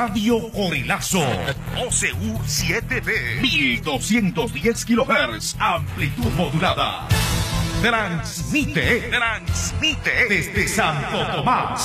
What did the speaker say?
Radio Corilazo. OCU 7B. 1210 kHz. Amplitud modulada. Transmite desde Santo Tomás.